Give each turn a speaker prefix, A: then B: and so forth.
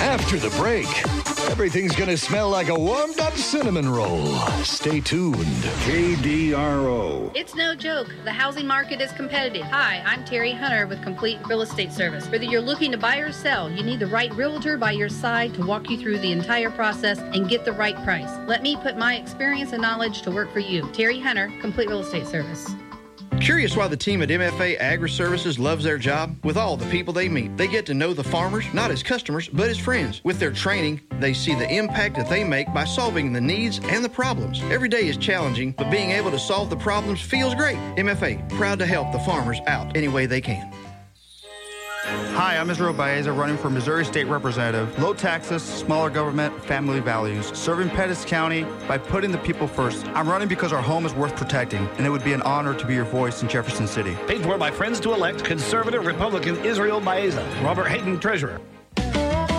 A: After the break, everything's going to smell like a warmed-up cinnamon roll. Stay tuned. KDRO.
B: It's no joke. The housing market is competitive. Hi, I'm Terry Hunter with Complete Real Estate Service. Whether you're looking to buy or sell, you need the right realtor by your side to walk you through the entire process and get the right price. Let me put my experience and knowledge to work for you. Terry Hunter, Complete Real Estate Service.
C: Curious why the team at MFA Agri-Services loves their job? With all the people they meet, they get to know the farmers, not as customers, but as friends. With their training, they see the impact that they make by solving the needs and the problems. Every day is challenging, but being able to solve the problems feels great. MFA, proud to help the farmers out any way they can.
D: Hi, I'm Israel Baeza, running for Missouri State Representative. Low taxes, smaller government, family values. Serving Pettis County by putting the people first. I'm running because our home is worth protecting, and it would be an honor to be your voice in Jefferson City.
E: Paid for by Friends to Elect, Conservative Republican Israel Baeza. Robert Hayden, Treasurer.